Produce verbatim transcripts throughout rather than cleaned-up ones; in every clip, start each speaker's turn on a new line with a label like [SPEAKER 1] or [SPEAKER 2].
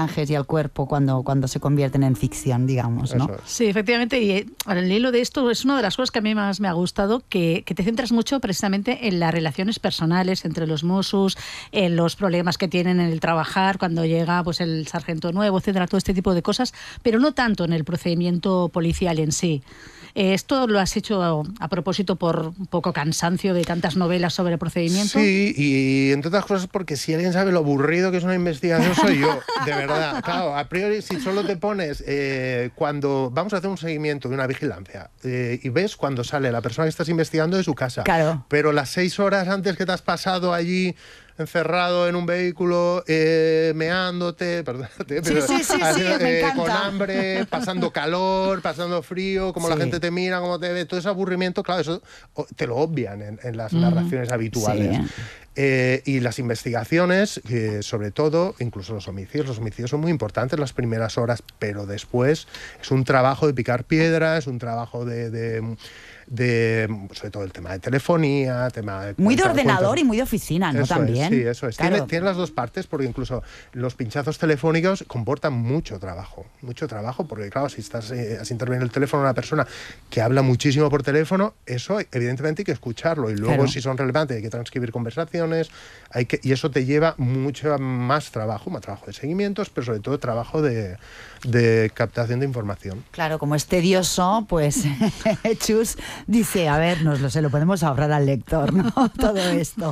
[SPEAKER 1] personajes y al cuerpo cuando, cuando se convierten en ficción, digamos, ¿no?
[SPEAKER 2] Sí, efectivamente, y al hilo de esto es una de las cosas que a mí más me ha gustado, que, que te centras mucho precisamente en las relaciones personales entre los Mossos, en los problemas que tienen en el trabajar, cuando llega pues el sargento nuevo, etcétera, todo este tipo de cosas, pero no tanto en el procedimiento policial en sí. ¿Esto lo has hecho a propósito por un poco cansancio de tantas novelas sobre procedimiento?
[SPEAKER 3] Sí, y entre otras cosas porque si alguien sabe lo aburrido que es una investigación soy yo, de verdad. Claro, a priori si solo te pones eh, cuando vamos a hacer un seguimiento de una vigilancia eh, y ves cuando sale la persona que estás investigando de su casa,
[SPEAKER 1] claro.
[SPEAKER 3] Pero las seis horas antes que te has pasado allí encerrado en un vehículo, eh, meándote, perdónate, pero,
[SPEAKER 1] sí, sí, sí, sí,
[SPEAKER 3] eh,
[SPEAKER 1] me encanta.
[SPEAKER 3] con hambre, pasando calor, pasando frío, como
[SPEAKER 1] sí.
[SPEAKER 3] la gente te mira, cómo te ve, todo ese aburrimiento, claro, eso te lo obvian en, en las mm. narraciones habituales. Sí. Eh, y las investigaciones, eh, sobre todo, incluso los homicidios, los homicidios son muy importantes las primeras horas, pero después es un trabajo de picar piedra, es un trabajo de... de de sobre todo el tema de telefonía, tema de
[SPEAKER 1] muy
[SPEAKER 3] cuenta,
[SPEAKER 1] de ordenador
[SPEAKER 3] cuenta.
[SPEAKER 1] Y muy de oficina, ¿no?
[SPEAKER 3] Eso
[SPEAKER 1] También.
[SPEAKER 3] Es, sí, eso es.
[SPEAKER 1] Claro.
[SPEAKER 3] Tiene, tiene las dos partes, porque incluso los pinchazos telefónicos comportan mucho trabajo, mucho trabajo, porque claro, si estás eh, has intervenido el teléfono a una persona que habla muchísimo por teléfono, eso evidentemente hay que escucharlo, y luego claro. Si son relevantes hay que transcribir conversaciones, hay que, y eso te lleva mucho más trabajo, más trabajo de seguimientos, pero sobre todo trabajo de, de captación de información.
[SPEAKER 1] Claro, como es tedioso, pues Chus dice, a ver, nos lo, se lo podemos ahorrar al lector, ¿no? Todo esto.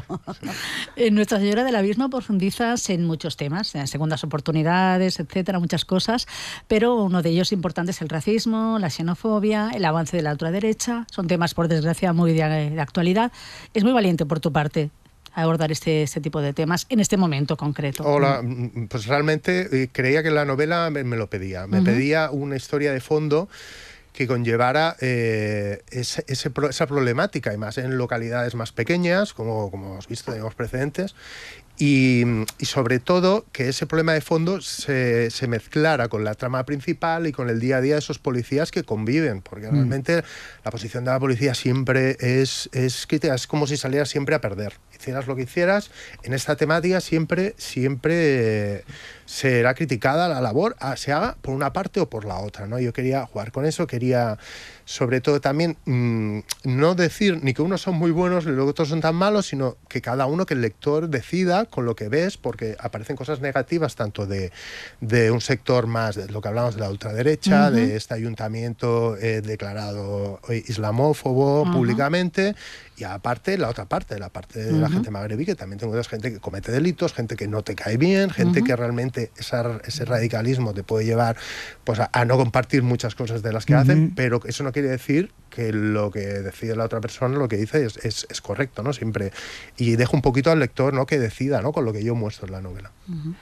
[SPEAKER 2] En Nuestra Señora del Abismo profundizas en muchos temas, en segundas oportunidades, etcétera, muchas cosas, pero uno de ellos importante es el racismo, la xenofobia, el avance de la ultraderecha. Son temas, por desgracia, muy de, de actualidad. Es muy valiente por tu parte abordar este, este tipo de temas en este momento concreto.
[SPEAKER 3] Hola, pues realmente eh, creía que la novela me, me lo pedía. Me uh-huh. pedía una historia de fondo que conllevara eh, ese, ese, esa problemática, y más en localidades más pequeñas, como, como hemos visto, tenemos precedentes, y, y sobre todo que ese problema de fondo se, se mezclara con la trama principal y con el día a día de esos policías que conviven, porque mm. realmente la posición de la policía siempre es, es crítica, es como si salieras siempre a perder. Hicieras lo que hicieras, en esta temática siempre, siempre eh, será criticada la labor, a, se haga por una parte o por la otra, ¿no? Yo quería jugar con eso, quería sobre todo también mmm, no decir ni que unos son muy buenos y los otros son tan malos, sino que cada uno, que el lector decida con lo que ves, porque aparecen cosas negativas tanto de, de un sector más, de lo que hablamos de la ultraderecha, uh-huh. de este ayuntamiento eh, declarado islamófobo uh-huh. públicamente, y aparte la otra parte, la parte de uh-huh. la gente magrebí, que también tengo gente que comete delitos, gente que no te cae bien, gente uh-huh. que realmente esa, ese radicalismo te puede llevar pues a, a no compartir muchas cosas de las que uh-huh. hacen, pero eso no quiere decir que lo que decide la otra persona, lo que dice es, es, es correcto, ¿no? Siempre. Y dejo un poquito al lector, ¿no?, que decida, ¿no?, con lo que yo muestro en la novela.
[SPEAKER 1] Uh-huh.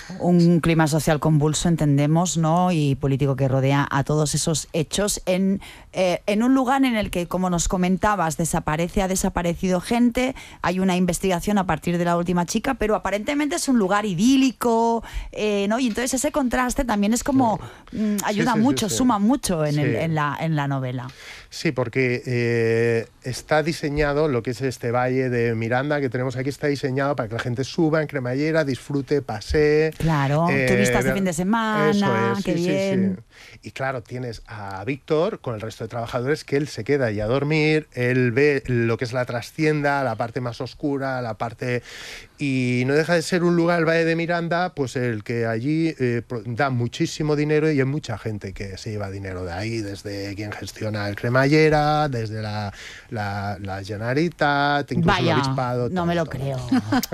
[SPEAKER 1] Un clima social convulso, entendemos, ¿no?, y político que rodea a todos esos hechos en, eh, en un lugar en el que, como nos comentabas, desaparece, ha desaparecido gente, hay una investigación a partir de la última chica, pero aparentemente es un lugar idílico, eh, ¿no? Y entonces ese contraste también es como sí. mmm, ayuda sí, sí, mucho, sí, sí. suma mucho en, sí. el, en, la, en la novela.
[SPEAKER 3] Sí, porque eh, está diseñado, lo que es este valle de Miranda que tenemos aquí, está diseñado para que la gente suba en cremallera, disfrute, pasee.
[SPEAKER 1] Claro, eh, turistas de fin de semana,
[SPEAKER 3] eso es,
[SPEAKER 1] qué
[SPEAKER 3] sí,
[SPEAKER 1] bien.
[SPEAKER 3] Sí, sí. Y claro, tienes a Víctor con el resto de trabajadores, que él se queda allí a dormir, él ve lo que es la trastienda, la parte más oscura, la parte... Y no deja de ser un lugar, el Valle de Miranda, pues el que allí eh, da muchísimo dinero, y hay mucha gente que se lleva dinero de ahí, desde quien gestiona el cremallera, desde la, la, la Generalitat, incluso
[SPEAKER 1] Vaya,
[SPEAKER 3] el obispado.
[SPEAKER 1] No
[SPEAKER 3] todo,
[SPEAKER 1] me lo
[SPEAKER 3] todo.
[SPEAKER 1] creo.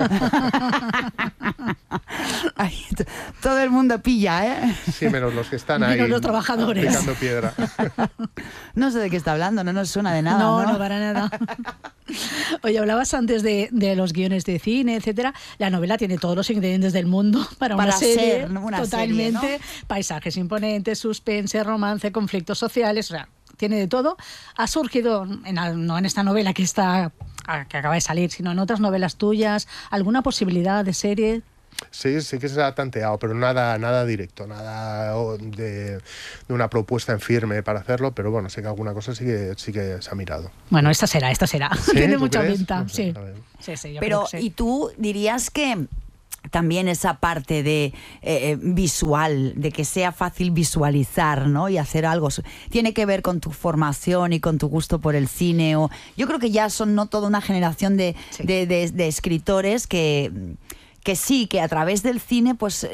[SPEAKER 1] Ay, todo el mundo pilla, ¿eh?
[SPEAKER 3] Sí, menos los que están
[SPEAKER 2] menos
[SPEAKER 3] ahí.
[SPEAKER 2] Menos los trabajadores.
[SPEAKER 3] Picando piedra.
[SPEAKER 1] No sé de qué está hablando, no nos suena de nada.
[SPEAKER 2] No,
[SPEAKER 1] no,
[SPEAKER 2] no para nada. Oye, hablabas antes de, de los guiones de cine, etcétera. La novela tiene todos los ingredientes del mundo para,
[SPEAKER 1] para
[SPEAKER 2] una serie.
[SPEAKER 1] Ser una
[SPEAKER 2] totalmente.
[SPEAKER 1] Serie, ¿no?
[SPEAKER 2] Paisajes imponentes, suspense, romance, conflictos sociales, o sea, tiene de todo. Ha surgido, en, no en esta novela que está que acaba de salir, sino en otras novelas tuyas, alguna posibilidad de serie.
[SPEAKER 3] Sí, sí que se ha tanteado, pero nada, nada directo, nada de, de una propuesta en firme para hacerlo, pero bueno, sé que alguna cosa sí que, sí que se ha mirado.
[SPEAKER 2] Bueno, esta será, esta será.
[SPEAKER 3] ¿Sí?
[SPEAKER 2] Tiene mucha
[SPEAKER 3] crees?
[SPEAKER 2] pinta,
[SPEAKER 3] No sé,
[SPEAKER 2] sí. sí, sí yo
[SPEAKER 1] pero,
[SPEAKER 2] creo que sí.
[SPEAKER 1] ¿y tú dirías que también esa parte de eh, visual, de que sea fácil visualizar, ¿no? Y hacer algo. Tiene que ver con tu formación y con tu gusto por el cine. O, yo creo que ya son no toda una generación de, sí. de, de, de escritores que, que sí, que a través del cine, pues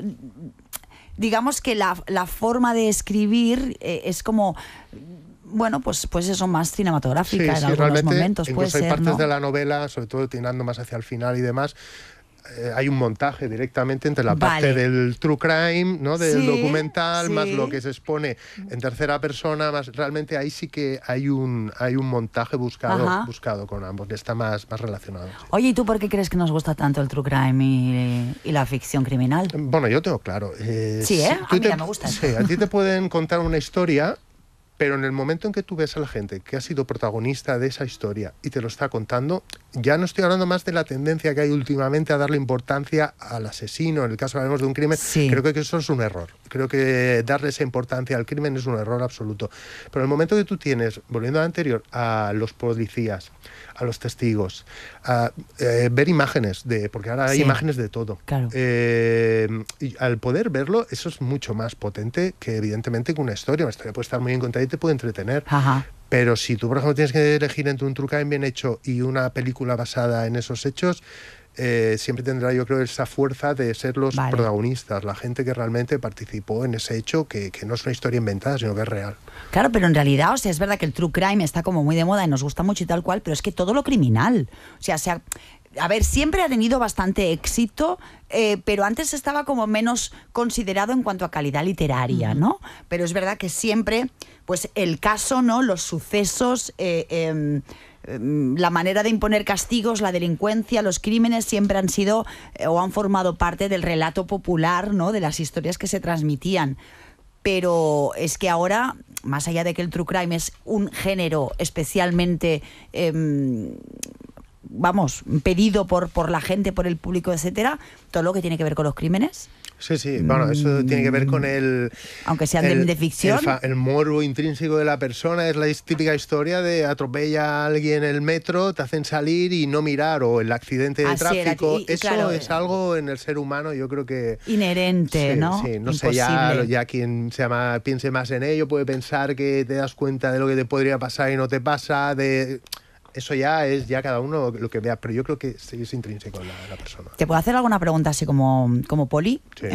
[SPEAKER 1] digamos que la, la forma de escribir eh, es como... Bueno, pues, pues eso, más cinematográfica sí, en sí, algunos momentos.
[SPEAKER 3] Incluso
[SPEAKER 1] puede
[SPEAKER 3] hay
[SPEAKER 1] ser,
[SPEAKER 3] partes
[SPEAKER 1] ¿no?
[SPEAKER 3] de la novela, sobre todo tirando más hacia el final y demás, eh, hay un montaje directamente entre la parte
[SPEAKER 1] vale.
[SPEAKER 3] del true crime, ¿no? Del
[SPEAKER 1] sí,
[SPEAKER 3] documental,
[SPEAKER 1] sí.
[SPEAKER 3] más lo que se expone en tercera persona, más realmente ahí sí que hay un, hay un montaje buscado, buscado con ambos, que está más, más relacionado. Sí.
[SPEAKER 1] Oye, ¿y tú por qué crees que nos gusta tanto el true crime y, y la ficción criminal?
[SPEAKER 3] Bueno, yo tengo claro. Eh,
[SPEAKER 1] sí, ¿eh?
[SPEAKER 3] Si
[SPEAKER 1] a mí
[SPEAKER 3] te,
[SPEAKER 1] ya me gusta.
[SPEAKER 3] Sí, a ti te pueden contar una historia, pero en el momento en que tú ves a la gente que ha sido protagonista de esa historia y te lo está contando, ya no estoy hablando más de la tendencia que hay últimamente a darle importancia al asesino, en el caso que hablamos de un crimen, sí. creo que eso es un error. Creo que darle esa importancia al crimen es un error absoluto. Pero en el momento que tú tienes, volviendo al anterior, a los policías, a los testigos, a eh, ver imágenes, de porque ahora hay sí. imágenes de todo.
[SPEAKER 1] Claro.
[SPEAKER 3] Eh, y al poder verlo, eso es mucho más potente que evidentemente que una historia. Una historia puede estar muy bien contada y te puede entretener.
[SPEAKER 1] Ajá.
[SPEAKER 3] Pero si tú, por ejemplo, tienes que elegir entre un true crime bien hecho y una película basada en esos hechos, eh, siempre tendrá, yo creo, esa fuerza de ser los vale. protagonistas, la gente que realmente participó en ese hecho, que, que no es una historia inventada, sino que es real.
[SPEAKER 1] Claro, pero en realidad, o sea, es verdad que el true crime está como muy de moda y nos gusta mucho y tal cual, pero es que todo lo criminal, o sea, sea a ver, siempre ha tenido bastante éxito, eh, pero antes estaba como menos considerado en cuanto a calidad literaria, ¿no? Pero es verdad que siempre, pues el caso, ¿no? Los sucesos, eh, eh, la manera de imponer castigos, la delincuencia, los crímenes siempre han sido eh, o han formado parte del relato popular, ¿no? De las historias que se transmitían. Pero es que ahora, más allá de que el true crime es un género especialmente... Eh, vamos, pedido por, por la gente, por el público, etcétera, todo lo que tiene que ver con los crímenes.
[SPEAKER 3] Sí, sí, bueno, eso mm, tiene que ver con el...
[SPEAKER 1] Aunque sean
[SPEAKER 3] el,
[SPEAKER 1] de, de ficción.
[SPEAKER 3] El, fa, el morbo intrínseco de la persona, es la típica historia de atropella a alguien en el metro, te hacen salir y no mirar, o el accidente de Así tráfico. Y, y, eso claro, es algo en el ser humano, yo creo que...
[SPEAKER 1] Inherente,
[SPEAKER 3] sí,
[SPEAKER 1] ¿no?
[SPEAKER 3] Sí, no
[SPEAKER 1] Imposible.
[SPEAKER 3] sé, ya, ya quien se llama, piense más en ello puede pensar que te das cuenta de lo que te podría pasar y no te pasa, de... Eso ya es ya cada uno lo que vea, pero yo creo que sí es intrínseco en la, la persona.
[SPEAKER 1] ¿Te puedo hacer alguna pregunta así como, como poli?
[SPEAKER 3] Sí.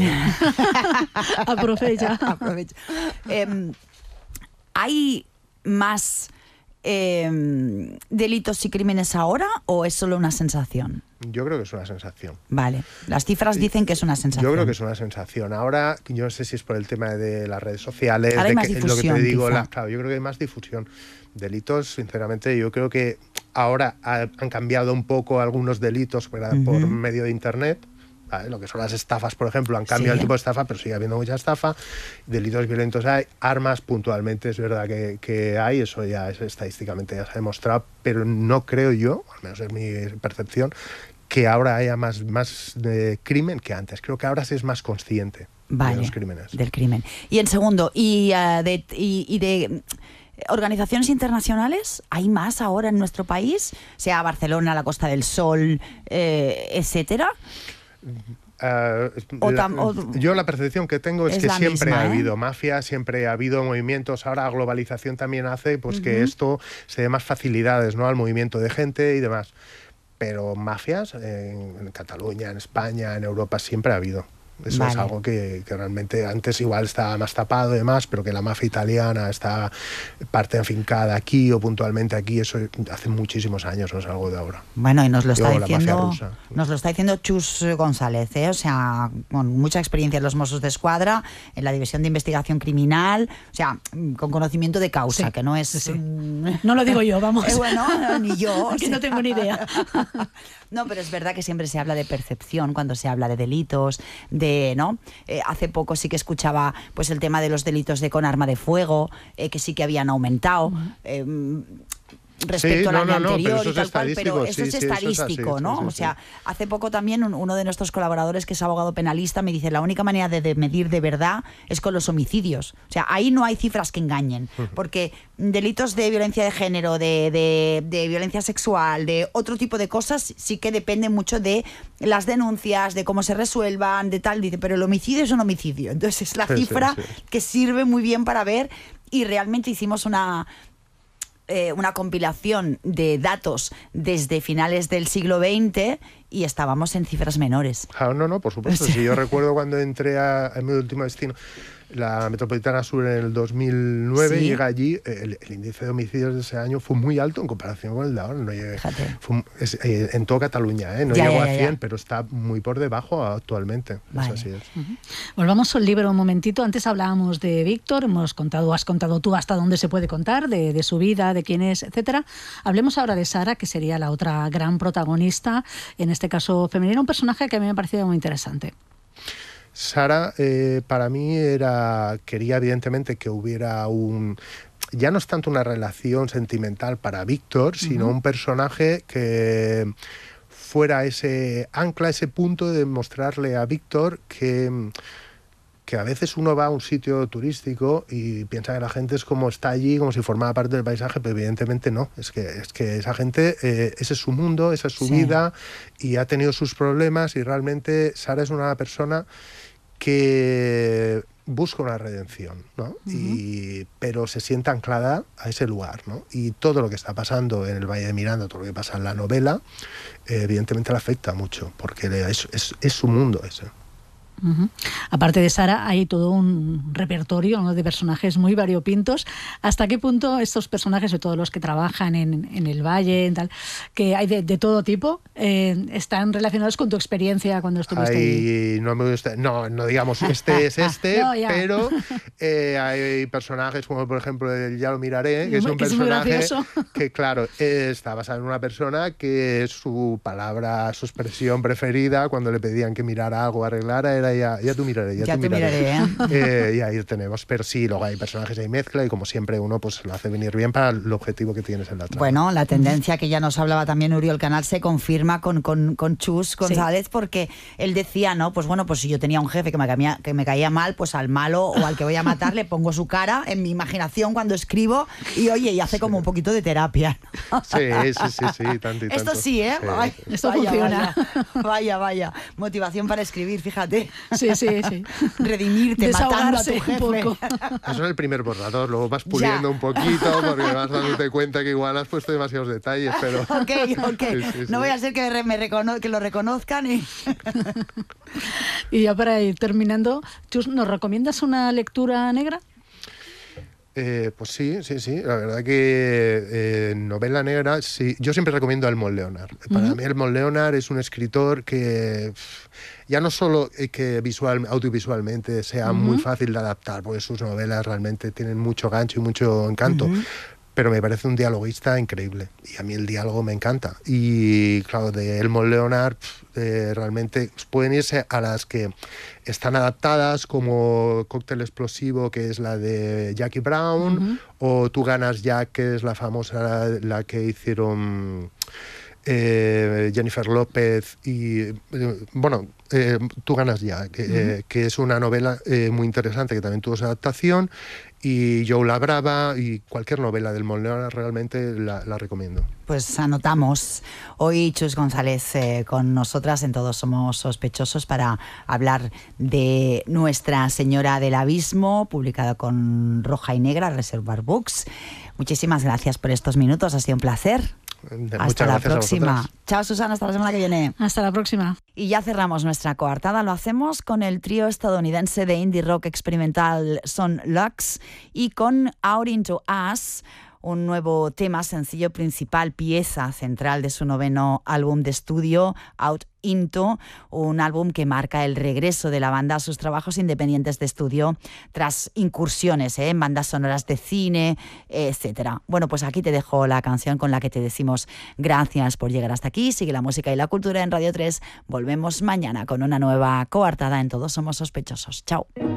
[SPEAKER 2] Aprovecha.
[SPEAKER 1] Aprovecha. Eh, ¿Hay más eh, delitos y crímenes ahora o es solo una sensación?
[SPEAKER 3] Yo creo que es una sensación.
[SPEAKER 1] Vale, las cifras dicen que es una sensación.
[SPEAKER 3] Yo creo que es una sensación. Ahora, yo no sé si es por el tema de las redes sociales,
[SPEAKER 1] Ahora hay
[SPEAKER 3] de
[SPEAKER 1] más
[SPEAKER 3] que,
[SPEAKER 1] difusión,
[SPEAKER 3] lo que te digo,
[SPEAKER 1] quizá.
[SPEAKER 3] la, claro, yo creo que hay más difusión. Delitos, sinceramente, yo creo que ahora ha, han cambiado un poco algunos delitos por, uh-huh. por medio de internet. ¿Vale? Lo que son las estafas, por ejemplo, han cambiado sí. el tipo de estafa, pero sigue habiendo mucha estafa. Delitos violentos hay, armas puntualmente, es verdad que, que hay, eso ya es estadísticamente ya se ha demostrado, pero no creo yo, al menos es mi percepción, que ahora haya más, más de crimen que antes. Creo que ahora sí es más consciente
[SPEAKER 1] vale,
[SPEAKER 3] de los crímenes.
[SPEAKER 1] Del crimen. Y en segundo, y, uh, de, y, y de organizaciones internacionales, ¿hay más ahora en nuestro país? Sea Barcelona, la Costa del Sol, eh, etcétera.
[SPEAKER 3] Uh,
[SPEAKER 1] o
[SPEAKER 3] la,
[SPEAKER 1] tam, o,
[SPEAKER 3] yo la percepción que tengo es, es que siempre
[SPEAKER 1] misma,
[SPEAKER 3] ha
[SPEAKER 1] ¿eh?
[SPEAKER 3] habido mafia, siempre ha habido movimientos. Ahora la globalización también hace pues, uh-huh. que esto se dé más facilidades, ¿no? Al movimiento de gente y demás. Pero mafias en, en Cataluña, en España, en Europa siempre ha habido. Eso vale. es algo que, que realmente antes igual estaba más tapado y demás, pero que la mafia italiana está parte afincada aquí o puntualmente aquí, eso hace muchísimos años, no es algo de ahora.
[SPEAKER 1] Bueno, y nos lo está
[SPEAKER 3] Yo,
[SPEAKER 1] diciendo nos lo está diciendo Chus González, ¿eh? O sea, con mucha experiencia en los Mossos de Escuadra, en la División de Investigación Criminal, o sea, con conocimiento de causa, sí, que no es...
[SPEAKER 2] Sí. Un... No lo digo yo, vamos.
[SPEAKER 1] Eh, bueno, no, ni yo.
[SPEAKER 2] Que no tengo ni idea.
[SPEAKER 1] No, pero es verdad que siempre se habla de percepción cuando se habla de delitos, de, ¿no? Eh, hace poco sí que escuchaba pues el tema de los delitos de con arma de fuego, eh, que sí que habían aumentado. Uh-huh. Eh, respecto
[SPEAKER 3] sí,
[SPEAKER 1] al
[SPEAKER 3] no,
[SPEAKER 1] año
[SPEAKER 3] no, no,
[SPEAKER 1] anterior
[SPEAKER 3] pero
[SPEAKER 1] y tal cual, pero eso
[SPEAKER 3] sí,
[SPEAKER 1] es
[SPEAKER 3] sí,
[SPEAKER 1] estadístico,
[SPEAKER 3] eso es así,
[SPEAKER 1] ¿no?
[SPEAKER 3] sí, sí,
[SPEAKER 1] o sea,
[SPEAKER 3] sí.
[SPEAKER 1] hace poco también un, uno de nuestros colaboradores, que es abogado penalista, me dice, la única manera de, de medir de verdad es con los homicidios. O sea, ahí no hay cifras que engañen, porque delitos de violencia de género, de, de, de violencia sexual, de otro tipo de cosas, sí que depende mucho de las denuncias, de cómo se resuelvan, de tal, dice, pero el homicidio es un homicidio. Entonces es la
[SPEAKER 3] Sí,
[SPEAKER 1] cifra
[SPEAKER 3] sí, sí.
[SPEAKER 1] que sirve muy bien para ver, y realmente hicimos una... Eh, una compilación de datos desde finales del siglo veinte y estábamos en cifras menores.
[SPEAKER 3] Ah, no, no, por supuesto. Si yo recuerdo cuando entré a, a mi último destino, la Metropolitana Sur, en el dos mil nueve,
[SPEAKER 1] Sí.
[SPEAKER 3] llega allí, el, el índice de homicidios de ese año fue muy alto en comparación con el de ahora. No llegué, fue, es, eh, en toda Cataluña, ¿eh? no
[SPEAKER 1] Ya,
[SPEAKER 3] llegó
[SPEAKER 1] ya,
[SPEAKER 3] a
[SPEAKER 1] ya,
[SPEAKER 3] cien,
[SPEAKER 1] ya.
[SPEAKER 3] pero está muy por debajo actualmente.
[SPEAKER 1] Vale.
[SPEAKER 3] Es así es.
[SPEAKER 2] Uh-huh. Volvamos al libro un momentito. Antes hablábamos de Víctor, hemos contado, has contado tú hasta dónde se puede contar, de, de su vida, de quién es, etcétera. Hablemos ahora de Sara, que sería la otra gran protagonista, en este caso femenina, un personaje que a mí me ha parecido muy interesante.
[SPEAKER 3] Sara, eh, para mí era, quería evidentemente que hubiera un, ya no es tanto una relación sentimental para Víctor, sino uh-huh. un personaje que fuera ese ancla, ese punto de mostrarle a Víctor que, que a veces uno va a un sitio turístico y piensa que la gente es como está allí, como si formara parte del paisaje, pero evidentemente no. Es que, es que esa gente, eh, ese es su mundo, esa es su sí. vida, y ha tenido sus problemas, y realmente Sara es una persona que busca una redención, ¿no? Uh-huh. y, pero se siente anclada a ese lugar, ¿no? Y todo lo que está pasando en el Valle de Miranda, todo lo que pasa en la novela, eh, evidentemente le afecta mucho, porque es, es, es su mundo ese.
[SPEAKER 2] Uh-huh. Aparte de Sara, hay todo un repertorio, ¿no?, de personajes muy variopintos. ¿Hasta qué punto estos personajes, de todos los que trabajan en, en el valle, en tal, que hay de, de todo tipo, eh, están relacionados con tu experiencia cuando estuviste
[SPEAKER 3] ahí?
[SPEAKER 2] ahí?
[SPEAKER 3] No me gusta, no, no digamos este es este,
[SPEAKER 2] no,
[SPEAKER 3] pero eh, hay personajes como por ejemplo el Ya lo miraré, que es un
[SPEAKER 2] que
[SPEAKER 3] personaje
[SPEAKER 2] es
[SPEAKER 3] que claro, está basado en una persona que su palabra, su expresión preferida cuando le pedían que mirara algo, arreglara, era Ya, ya tú miraré, ya,
[SPEAKER 1] ya
[SPEAKER 3] tú
[SPEAKER 1] te
[SPEAKER 3] miraré.
[SPEAKER 1] miraré ¿eh?
[SPEAKER 3] Eh, y ahí tenemos, pero sí, luego hay personajes, hay mezcla, y como siempre uno pues lo hace venir bien para el objetivo que tienes en la trama.
[SPEAKER 1] Bueno, la tendencia que ya nos hablaba también Uriol Canal se confirma con, con, con Chus González, sí. porque él decía, ¿no? Pues bueno, pues si yo tenía un jefe que me, caía, que me caía mal, pues al malo o al que voy a matar le pongo su cara en mi imaginación cuando escribo y oye, y hace sí. como un poquito de terapia, ¿no?
[SPEAKER 3] Sí, sí, sí, sí, tanto y tanto.
[SPEAKER 1] Esto sí, ¿eh?
[SPEAKER 3] Sí.
[SPEAKER 1] Ay,
[SPEAKER 2] Esto
[SPEAKER 1] vaya,
[SPEAKER 2] funciona.
[SPEAKER 1] Vaya, vaya, vaya. Motivación para escribir, fíjate.
[SPEAKER 2] Sí, sí, sí.
[SPEAKER 1] Redimirte, matando a tu jefe.
[SPEAKER 2] Un poco.
[SPEAKER 3] Eso es el primer borrador, luego vas puliendo ya. un poquito porque vas dándote cuenta que igual has puesto demasiados detalles, pero...
[SPEAKER 1] Ok, ok. Sí, sí, no sí. voy a ser que, me recono que lo reconozcan y...
[SPEAKER 2] Y ya para ir terminando, Chus, ¿nos recomiendas una lectura negra?
[SPEAKER 3] Eh, pues sí, sí, sí. La verdad que eh, novela negra, sí. Yo siempre recomiendo a Edmond Leonard. Para uh-huh. mí Edmond Leonard es un escritor que ya no solo que visual, audiovisualmente sea uh-huh. muy fácil de adaptar, porque sus novelas realmente tienen mucho gancho y mucho encanto, uh-huh. pero me parece un dialoguista increíble. Y a mí el diálogo me encanta. Y claro, de Edmond Leonard eh, realmente pueden irse a las que están adaptadas, como Cóctel Explosivo, que es la de Jackie Brown, uh-huh. o Tú ganas Jack, que es la famosa, la que hicieron eh, Jennifer López y, eh, bueno, eh, Tú ganas Jack, que, uh-huh. eh, que es una novela eh, muy interesante, que también tuvo esa adaptación, y Joe la Brava, y cualquier novela del Leonard realmente la, la recomiendo.
[SPEAKER 1] Pues anotamos. Hoy Chus González eh, con nosotras en Todos Somos Sospechosos para hablar de Nuestra Señora del Abismo, publicada con Roja y Negra, Reservoir Books. Muchísimas gracias por estos minutos, ha sido un placer.
[SPEAKER 3] Muchas
[SPEAKER 1] hasta la próxima.
[SPEAKER 3] A
[SPEAKER 1] Chao, Susana, hasta la semana que viene.
[SPEAKER 2] Hasta la próxima.
[SPEAKER 1] Y ya cerramos nuestra coartada. Lo hacemos con el trío estadounidense de indie rock experimental Son Lux y con Out Into Us, un nuevo tema, sencillo principal, pieza central de su noveno álbum de estudio, Out Into, un álbum que marca el regreso de la banda a sus trabajos independientes de estudio tras incursiones ¿eh? en bandas sonoras de cine, etcétera. Bueno, pues aquí te dejo la canción con la que te decimos gracias por llegar hasta aquí. Sigue la música y la cultura en Radio tres. Volvemos mañana con una nueva coartada en Todos Somos Sospechosos. Chao.